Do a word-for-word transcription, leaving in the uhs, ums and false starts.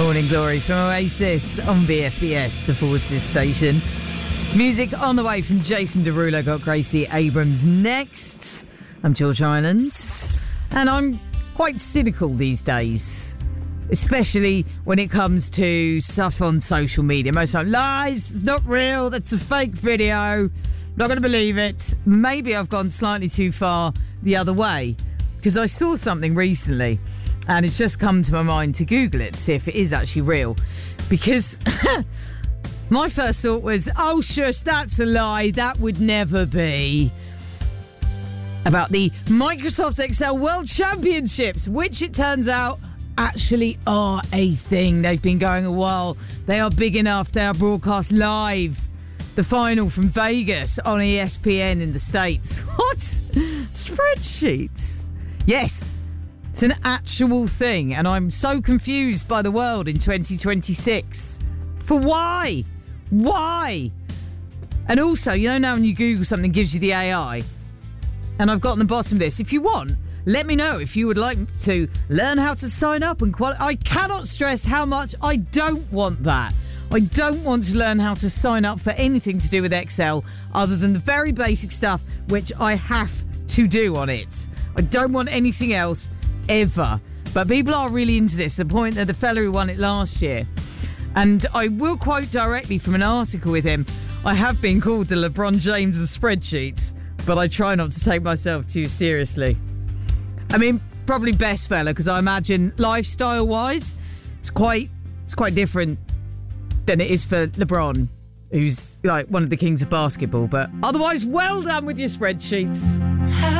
Morning Glory from Oasis on B F B S, the Forces station. Music on the way from Jason Derulo. Got Gracie Abrams next. I'm George Island, and I'm quite cynical these days, especially when it comes to stuff on social media. Most of the time, lies, it's not real, that's a fake video, not going to believe it. Maybe I've gone slightly too far the other way, because I saw something recently and it's just come to my mind to Google it to see if it is actually real. Because my first thought was, oh shush, that's a lie, that would never be. About the Microsoft Excel World Championships, which it turns out actually are a thing. They've been going a while. They are big enough. They are broadcast live. The final from Vegas on E S P N in the States. What? Spreadsheets? Yes. It's an actual thing, and I'm so confused by the world in twenty twenty-six. For why? Why? And also, you know, now when you Google something, it gives you the A I. And I've gotten the bottom of this. If you want, let me know if you would like to learn how to sign up and qualify. I cannot stress how much I don't want that. I don't want to learn how to sign up for anything to do with Excel other than the very basic stuff which I have to do on it. I don't want anything else ever. But people are really into this, to the point that the fella who won it last year, and I will quote directly from an article with him, I have been called the LeBron James of spreadsheets, but I try not to take myself too seriously. I mean, probably best fella, because I imagine lifestyle-wise, it's quite it's quite different than it is for LeBron, who's like one of the kings of basketball. But otherwise, well done with your spreadsheets.